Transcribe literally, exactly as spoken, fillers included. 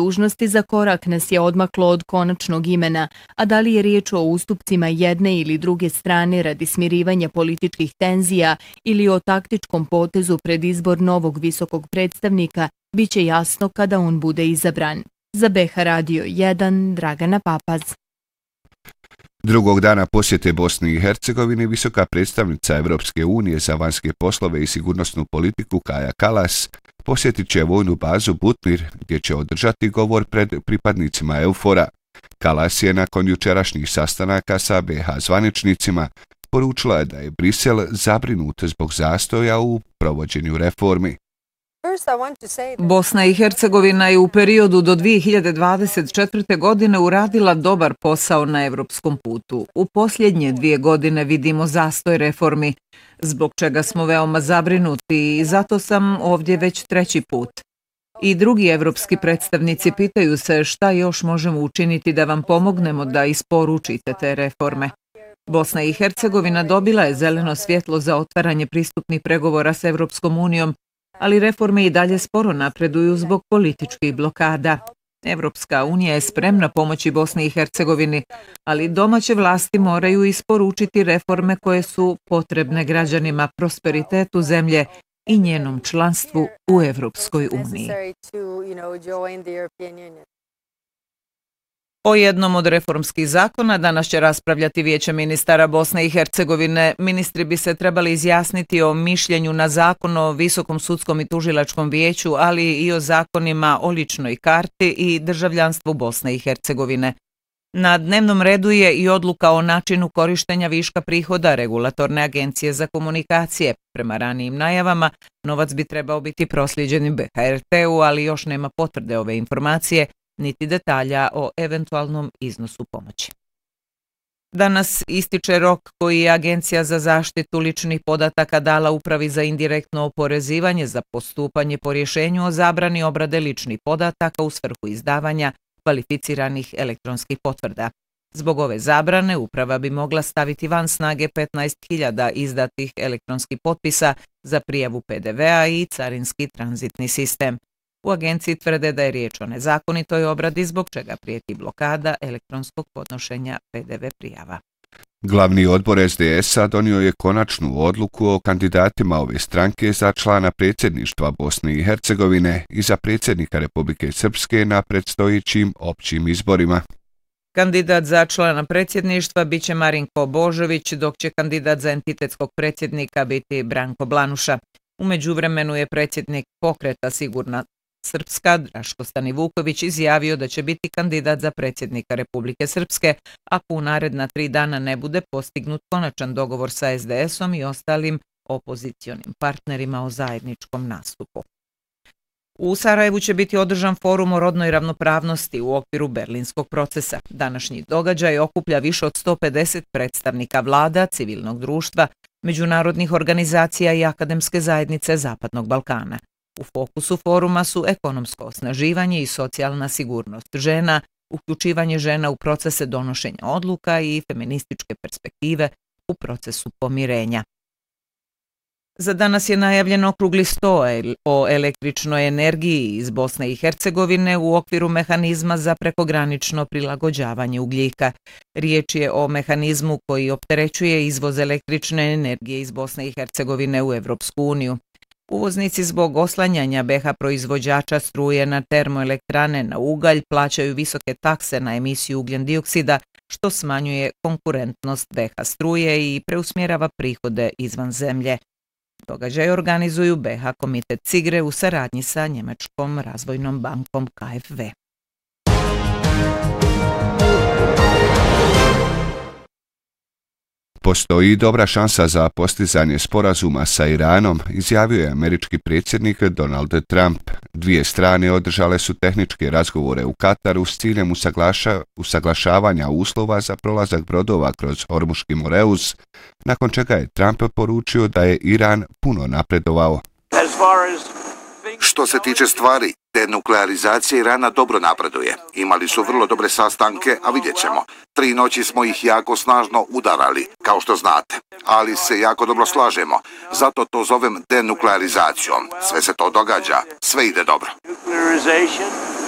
dužnosti za korak nas je odmaklo od konačnog imena, a da li je riječ o ustupcima jedne ili druge strane radi smirivanja političkih tenzija ili o taktičkom potezu pred izbor novog visokog predstavnika, bit će jasno kada on bude izabran. Za B H Radio jedan, Dragana Papaz. Drugog dana posjete Bosni i Hercegovini visoka predstavnica Evropske unije za vanjske poslove i sigurnosnu politiku Kaja Kallas posjetit će vojnu bazu Butmir gdje će održati govor pred pripadnicima EUFOR-a. Kallas je nakon jučerašnjih sastanaka sa B H zvaničnicima poručila da je Brisel zabrinut zbog zastoja u provođenju reformi. Bosna i Hercegovina je u periodu do dvije hiljade dvadeset četvrte. godine uradila dobar posao na evropskom putu. U posljednje dvije godine vidimo zastoj reformi, zbog čega smo veoma zabrinuti i zato sam ovdje već treći put. I drugi evropski predstavnici pitaju se šta još možemo učiniti da vam pomognemo da isporučite te reforme. Bosna i Hercegovina dobila je zeleno svjetlo za otvaranje pristupnih pregovora s Evropskom unijom, ali reforme i dalje sporo napreduju zbog političkih blokada. Evropska unija je spremna pomoći Bosni i Hercegovini, ali domaće vlasti moraju isporučiti reforme koje su potrebne građanima, prosperitetu zemlje i njenom članstvu u Evropskoj uniji. O jednom od reformskih zakona danas će raspravljati Vijeće ministara Bosne i Hercegovine. Ministri bi se trebali izjasniti o mišljenju na zakon o Visokom sudskom i tužilačkom vijeću, ali i o zakonima o ličnoj karti i državljanstvu Bosne i Hercegovine. Na dnevnom redu je i odluka o načinu korištenja viška prihoda Regulatorne agencije za komunikacije. Prema ranijim najavama, novac bi trebao biti prosljeđen B H R T-u, ali još nema potvrde ove informacije, niti detalja o eventualnom iznosu pomoći. Danas ističe rok koji je Agencija za zaštitu ličnih podataka dala Upravi za indirektno oporezivanje za postupanje po rješenju o zabrani obrade ličnih podataka u svrhu izdavanja kvalificiranih elektronskih potvrda. Zbog ove zabrane uprava bi mogla staviti van snage petnaest hiljada izdatih elektronskih potpisa za prijavu P D V-a i carinski tranzitni sistem. U agenciji tvrde da je riječ o nezakonitoj obradi zbog čega prijeti blokada elektronskog podnošenja P D V prijava. Glavni odbor S D S-a donio je konačnu odluku o kandidatima ove stranke za člana predsjedništva Bosne i Hercegovine i za predsjednika Republike Srpske na predstojećim općim izborima. Kandidat za člana predsjedništva biće Marinko Božović, dok će kandidat za entitetskog predsjednika biti Branko Blanuša. U međuvremenu je predsjednik pokreta Sigurna Srpska, Draško Stanivuković, izjavio da će biti kandidat za predsjednika Republike Srpske ako u naredna tri dana ne bude postignut konačan dogovor sa S D S-om i ostalim opozicionim partnerima o zajedničkom nastupu. U Sarajevu će biti održan forum o rodnoj ravnopravnosti u okviru Berlinskog procesa. Današnji događaj okuplja više od sto pedeset predstavnika vlada, civilnog društva, međunarodnih organizacija i akademske zajednice Zapadnog Balkana. U fokusu foruma su ekonomsko osnaživanje i socijalna sigurnost žena, uključivanje žena u procese donošenja odluka i feminističke perspektive u procesu pomirenja. Za danas je najavljen okrugli sto o električnoj energiji iz Bosne i Hercegovine u okviru mehanizma za prekogranično prilagođavanje ugljika. Riječ je o mehanizmu koji opterećuje izvoz električne energije iz Bosne i Hercegovine u Evropsku uniju. Uvoznici zbog oslanjanja B H proizvođača struje na termoelektrane na ugalj plaćaju visoke takse na emisiju ugljen dioksida, što smanjuje konkurentnost B H struje i preusmjerava prihode izvan zemlje. Događaj organizuju B H komitet Cigre u saradnji sa Njemačkom razvojnom bankom K F W. Postoji dobra šansa za postizanje sporazuma sa Iranom, izjavio je američki predsjednik Donald Trump. Dvije strane održale su tehničke razgovore u Kataru s ciljem usaglaša, usaglašavanja uslova za prolazak brodova kroz Hormuški Moreus, nakon čega je Trump poručio da je Iran puno napredovao. Što se tiče stvari, denuklearizacija Irana dobro napreduje. Imali su vrlo dobre sastanke, a vidjet ćemo. Tri noći smo ih jako snažno udarali, kao što znate. Ali se jako dobro slažemo. Zato to zovem denuklearizacijom. Sve se to događa, sve ide dobro.